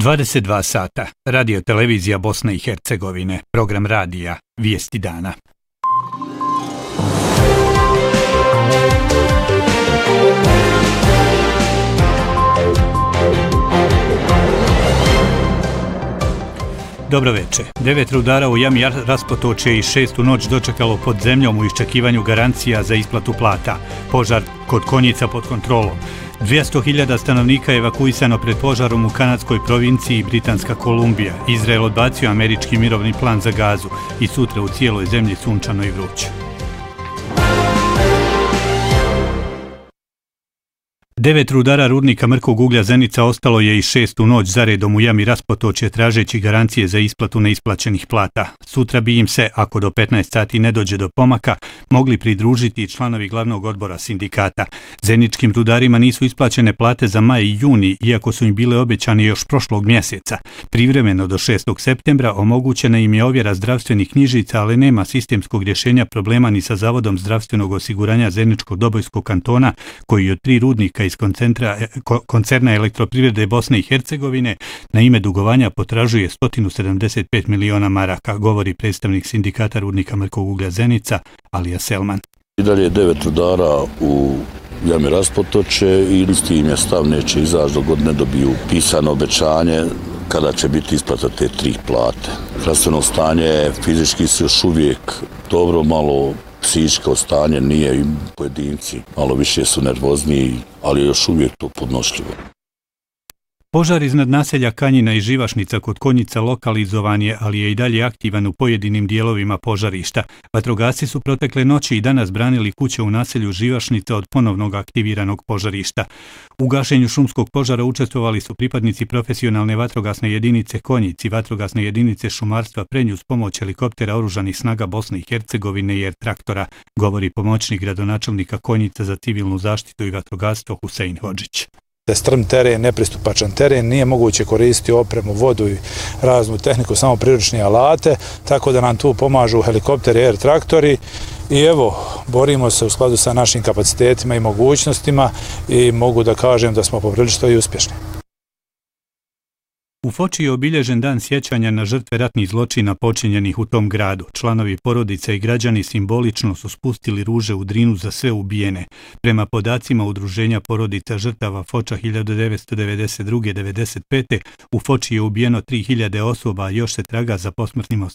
22 sata. Radio televizija Bosne i Hercegovine. Program radija. Vijesti dana. Dobro veče. 9 rudara u jami Raspotočje i 6. noć dočekalo pod zemljom u iščekivanju garancija za isplatu plata. Požar kod Konjica pod kontrolom. 200.000 stanovnika je evakuisano pred požarom u kanadskoj provinciji Britanska Kolumbija. Izrael odbacio američki mirovni plan za Gazu i sutra u cijeloj zemlji sunčano i vruće. 9 rudara rudnika mrkog uglja Zenica ostalo je i 6. noć zaredom u jami Raspotočje tražeći garancije za isplatu neisplaćenih plata. Sutra bi im se, ako do 15 sati ne dođe do pomaka, mogli pridružiti i članovi glavnog odbora sindikata. Zeničkim rudarima nisu isplaćene plate za maj i juni, iako su im bile obećane još prošlog mjeseca. Privremeno do 6. septembra omogućena im je ovjera zdravstvenih knjižica, ali nema sistemskog rješenja problema ni sa Zavodom zdravstvenog osiguranja Zeničko-Dobojskog kantona, koji od 3 rudnika iz koncerna Elektroprivrede Bosne i Hercegovine na ime dugovanja potražuje 175 miliona maraka, govori predstavnik sindikata rudnika mrkog uglja Zenica, Alija Selman. I dalje je 9 rudara u jami Raspotočje i isti im je stav neće izaći dok god ne dobiju pisano obećanje kada će biti isplata te 3 plate. Zdravstveno stanje fizički su još uvijek dobro, malo psihičko stanje nije i pojedinci, malo više su nervozniji, ali je još uvijek to podnošljivo. Požar iznad naselja Kanjina i Živašnica kod Konjica lokalizovan je, ali je i dalje aktivan u pojedinim dijelovima požarišta. Vatrogasci su protekle noći i danas branili kuće u naselju Živašnica od ponovnog aktiviranog požarišta. U gašenju šumskog požara učestvovali su pripadnici profesionalne vatrogasne jedinice Konjic i vatrogasne jedinice šumarstva Prenj uz pomoć helikoptera oružanih snaga Bosne i Hercegovine i R-traktora, govori pomoćnik gradonačelnika Konjica za civilnu zaštitu i vatrogastvo Husein Hodžić. Strm teren, nepristupačan teren, nije moguće koristiti opremu, vodu i raznu tehniku, samo priručne alate, tako da nam tu pomažu helikopteri i R-traktori i evo, borimo se u skladu sa našim kapacitetima i mogućnostima i mogu da kažem da smo poprilično i uspješni. U Foči je obilježen dan sjećanja na žrtve ratnih zločina počinjenih u tom gradu. Članovi porodice i građani simbolično su spustili ruže u Drinu za sve ubijene. Prema podacima Udruženja porodica žrtava Foča 1992-95. u Foči je ubijeno 3000 osoba, a još se traga za posmrtnim